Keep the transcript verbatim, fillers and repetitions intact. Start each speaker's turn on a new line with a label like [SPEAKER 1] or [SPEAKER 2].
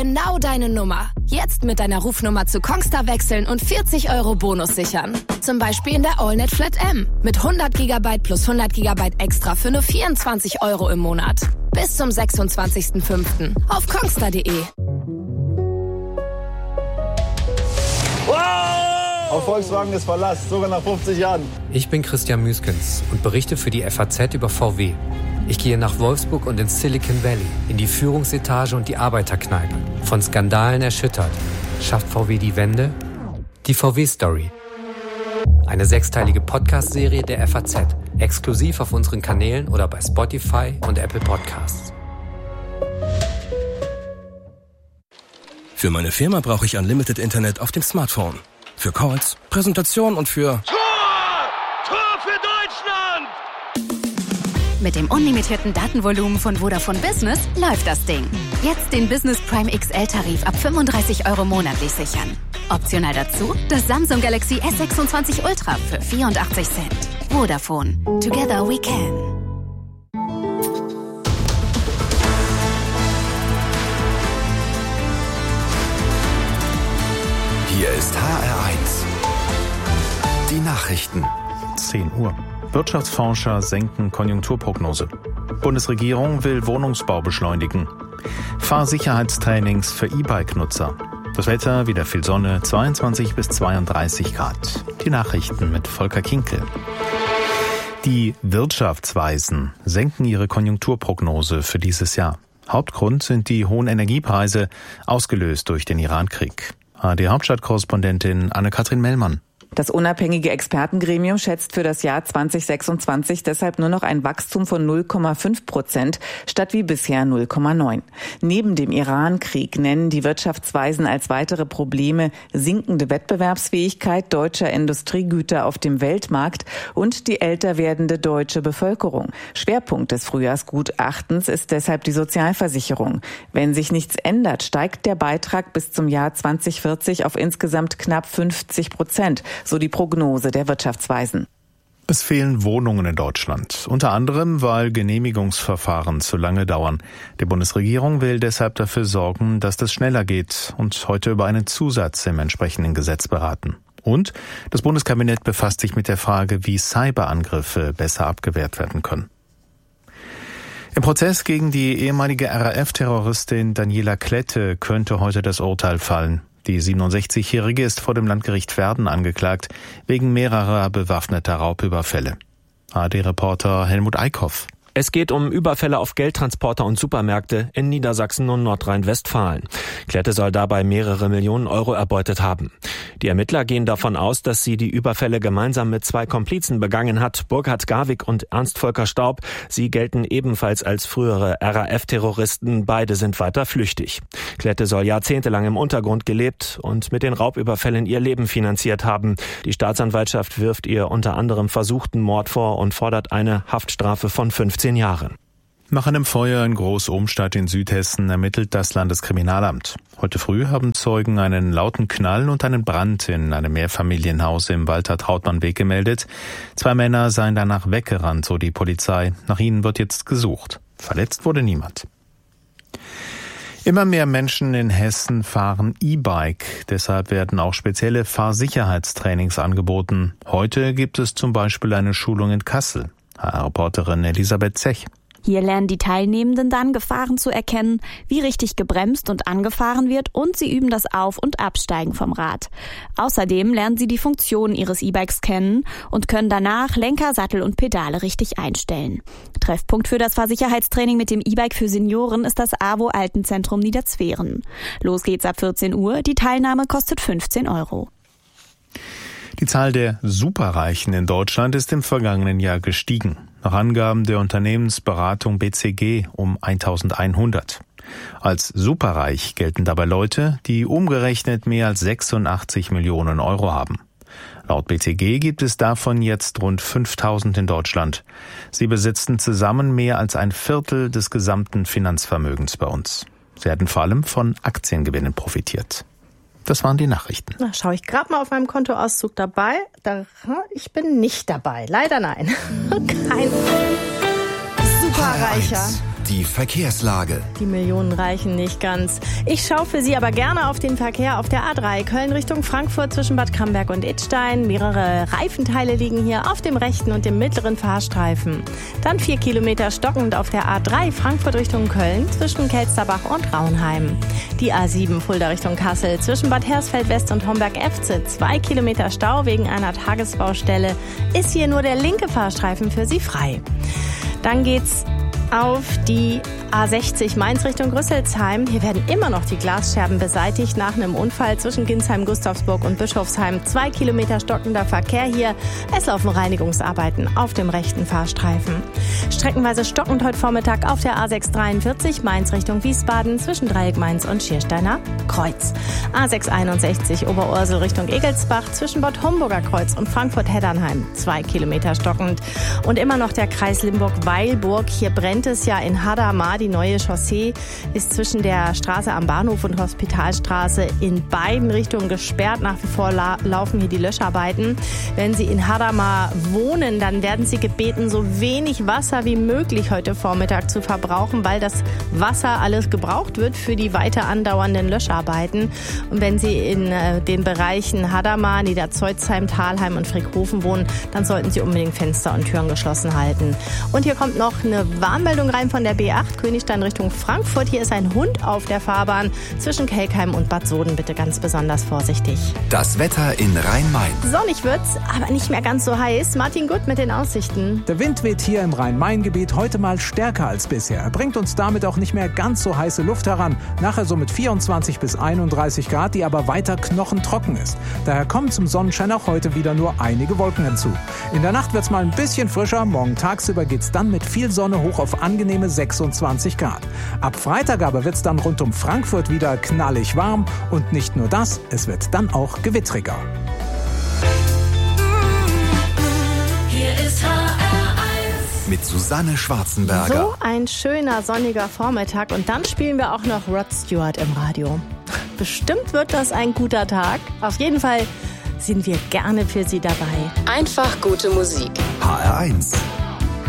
[SPEAKER 1] Genau deine Nummer. Jetzt mit deiner Rufnummer zu Kongstar wechseln und vierzig Euro Bonus sichern. Zum Beispiel in der AllNet Flat M. Mit hundert Gigabyte plus hundert Gigabyte extra für nur vierundzwanzig Euro im Monat. Bis zum sechsundzwanzigsten fünften auf kongstar punkt de.
[SPEAKER 2] Auf Volkswagen ist Verlass, sogar nach fünfzig Jahren.
[SPEAKER 3] Ich bin Christian Müskens und berichte für die F A Z über V W. Ich gehe nach Wolfsburg und ins Silicon Valley, in die Führungsetage und die Arbeiterkneipe. Von Skandalen erschüttert. Schafft V W die Wende? Die V W-Story. Eine sechsteilige Podcast-Serie der F A Z. Exklusiv auf unseren Kanälen oder bei Spotify und Apple Podcasts.
[SPEAKER 4] Für meine Firma brauche ich Unlimited Internet auf dem Smartphone. Für Calls, Präsentation und für...
[SPEAKER 5] Tor! Tor für Deutschland!
[SPEAKER 6] Mit dem unlimitierten Datenvolumen von Vodafone Business läuft das Ding. Jetzt den Business Prime X L-Tarif ab fünfunddreißig Euro monatlich sichern. Optional dazu das Samsung Galaxy S sechsundzwanzig Ultra für vierundachtzig Cent. Vodafone. Together we can.
[SPEAKER 7] Hier ist H R eins. Die Nachrichten.
[SPEAKER 8] zehn Uhr. Wirtschaftsforscher senken Konjunkturprognose. Bundesregierung will Wohnungsbau beschleunigen. Fahrsicherheitstrainings für E-Bike-Nutzer. Das Wetter, wieder viel Sonne, zweiundzwanzig bis zweiunddreißig Grad. Die Nachrichten mit Volker Kinkel. Die Wirtschaftsweisen senken ihre Konjunkturprognose für dieses Jahr. Hauptgrund sind die hohen Energiepreise, ausgelöst durch den Iran-Krieg. A R D-Hauptstadtkorrespondentin Anne-Kathrin Mellmann.
[SPEAKER 9] Das unabhängige Expertengremium schätzt für das Jahr zwanzig sechsundzwanzig deshalb nur noch ein Wachstum von null Komma fünf Prozent statt wie bisher null Komma neun. Neben dem Iran-Krieg nennen die Wirtschaftsweisen als weitere Probleme sinkende Wettbewerbsfähigkeit deutscher Industriegüter auf dem Weltmarkt und die älter werdende deutsche Bevölkerung. Schwerpunkt des Frühjahrsgutachtens ist deshalb die Sozialversicherung. Wenn sich nichts ändert, steigt der Beitrag bis zum Jahr zwanzig vierzig auf insgesamt knapp fünfzig Prozent. So die Prognose der Wirtschaftsweisen.
[SPEAKER 8] Es fehlen Wohnungen in Deutschland, unter anderem, weil Genehmigungsverfahren zu lange dauern. Die Bundesregierung will deshalb dafür sorgen, dass das schneller geht und heute über einen Zusatz im entsprechenden Gesetz beraten. Und das Bundeskabinett befasst sich mit der Frage, wie Cyberangriffe besser abgewehrt werden können. Im Prozess gegen die ehemalige R A F-Terroristin Daniela Klette könnte heute das Urteil fallen. Die siebenundsechzigjährige ist vor dem Landgericht Verden angeklagt, wegen mehrerer bewaffneter Raubüberfälle. A R D-Reporter Helmut Eickhoff.
[SPEAKER 10] Es geht um Überfälle auf Geldtransporter und Supermärkte in Niedersachsen und Nordrhein-Westfalen. Klette soll dabei mehrere Millionen Euro erbeutet haben. Die Ermittler gehen davon aus, dass sie die Überfälle gemeinsam mit zwei Komplizen begangen hat, Burkhard Garwig und Ernst Volker Staub. Sie gelten ebenfalls als frühere R A F-Terroristen. Beide sind weiter flüchtig. Klette soll jahrzehntelang im Untergrund gelebt und mit den Raubüberfällen ihr Leben finanziert haben. Die Staatsanwaltschaft wirft ihr unter anderem versuchten Mord vor und fordert eine Haftstrafe von fünfzehn Jahren.
[SPEAKER 8] Nach einem Feuer in Groß-Ohnstadt in Südhessen ermittelt das Landeskriminalamt. Heute früh haben Zeugen einen lauten Knall und einen Brand in einem Mehrfamilienhaus im Walter-Trautmann-Weg gemeldet. Zwei Männer seien danach weggerannt, so die Polizei. Nach ihnen wird jetzt gesucht. Verletzt wurde niemand. Immer mehr Menschen in Hessen fahren E-Bike. Deshalb werden auch spezielle Fahrsicherheitstrainings angeboten. Heute gibt es zum Beispiel eine Schulung in Kassel. H R-Reporterin Elisabeth Zech.
[SPEAKER 11] Hier lernen die Teilnehmenden dann, Gefahren zu erkennen, wie richtig gebremst und angefahren wird, und sie üben das Auf- und Absteigen vom Rad. Außerdem lernen sie die Funktionen ihres E-Bikes kennen und können danach Lenker, Sattel und Pedale richtig einstellen. Treffpunkt für das Fahrsicherheitstraining mit dem E-Bike für Senioren ist das A W O Altenzentrum Niederzweren. Los geht's ab vierzehn Uhr, die Teilnahme kostet fünfzehn Euro.
[SPEAKER 8] Die Zahl der Superreichen in Deutschland ist im vergangenen Jahr gestiegen. Nach Angaben der Unternehmensberatung B C G um eintausendeinhundert. Als superreich gelten dabei Leute, die umgerechnet mehr als sechsundachtzig Millionen Euro haben. Laut B C G gibt es davon jetzt rund fünftausend in Deutschland. Sie besitzen zusammen mehr als ein Viertel des gesamten Finanzvermögens bei uns. Sie hatten vor allem von Aktiengewinnen profitiert. Das waren die Nachrichten.
[SPEAKER 12] Na, schaue ich gerade mal auf meinem Kontoauszug dabei. Da, ich bin nicht dabei. Leider nein. Kein Superreicher.
[SPEAKER 7] Die Verkehrslage.
[SPEAKER 12] Die Millionen reichen nicht ganz. Ich schaue für Sie aber gerne auf den Verkehr auf der A drei. Köln Richtung Frankfurt zwischen Bad Camberg und Idstein. Mehrere Reifenteile liegen hier auf dem rechten und dem mittleren Fahrstreifen. Dann vier Kilometer stockend auf der A drei Frankfurt Richtung Köln zwischen Kelsterbach und Raunheim. Die A sieben Fulda Richtung Kassel zwischen Bad Hersfeld West und Homberg-Efze. Zwei Kilometer Stau wegen einer Tagesbaustelle. Ist hier nur der linke Fahrstreifen für Sie frei. Dann geht's auf die A sechzig Mainz Richtung Rüsselsheim. Hier werden immer noch die Glasscherben beseitigt nach einem Unfall zwischen Ginsheim, Gustavsburg und Bischofsheim. Zwei Kilometer stockender Verkehr hier. Es laufen Reinigungsarbeiten auf dem rechten Fahrstreifen. Streckenweise stockend heute Vormittag auf der A sechs dreiundvierzig Mainz Richtung Wiesbaden zwischen Dreieck Mainz und Schiersteiner Kreuz. A sechs einundsechzig Oberursel Richtung Egelsbach zwischen Bad Homburger Kreuz und Frankfurt-Heddernheim. Zwei Kilometer stockend. Und immer noch der Kreis Limburg-Weilburg. Hier brennt es ja in Hadamar. Die neue Chaussee ist zwischen der Straße am Bahnhof und Hospitalstraße in beiden Richtungen gesperrt. Nach wie vor la- laufen hier die Löscharbeiten. Wenn Sie in Hadamar wohnen, dann werden Sie gebeten, so wenig Wasser wie möglich heute Vormittag zu verbrauchen, weil das Wasser alles gebraucht wird für die weiter andauernden Löscharbeiten. Und wenn Sie in äh, den Bereichen Hadamar, Niederzeuzheim, Thalheim und Frickhofen wohnen, dann sollten Sie unbedingt Fenster und Türen geschlossen halten. Und hier kommt noch eine Warnmeldung rein von der B acht, Königstein Richtung Frankfurt. Hier ist ein Hund auf der Fahrbahn zwischen Kelkheim und Bad Soden. Bitte ganz besonders vorsichtig.
[SPEAKER 7] Das Wetter in Rhein-Main.
[SPEAKER 12] Sonnig wird's, aber nicht mehr ganz so heiß. Martin Gut mit den Aussichten.
[SPEAKER 13] Der Wind weht hier im Rhein-Main-Gebiet heute mal stärker als bisher. Er bringt uns damit auch nicht mehr ganz so heiße Luft heran. Nachher so mit vierundzwanzig bis einunddreißig Grad, die aber weiter knochentrocken ist. Daher kommen zum Sonnenschein auch heute wieder nur einige Wolken hinzu. In der Nacht wird's mal ein bisschen frischer. Morgen tagsüber geht's dann mit viel Sonne hoch auf angenehme sechsundzwanzig Grad. Ab Freitag aber wird's dann rund um Frankfurt wieder knallig warm. Und nicht nur das, es wird dann auch gewittriger.
[SPEAKER 7] Hier ist H R eins. Mit Susanne Schwarzenberger.
[SPEAKER 12] So ein schöner sonniger Vormittag und dann spielen wir auch noch Rod Stewart im Radio. Bestimmt wird das ein guter Tag. Auf jeden Fall sind wir gerne für Sie dabei.
[SPEAKER 1] Einfach gute Musik.
[SPEAKER 7] H R eins.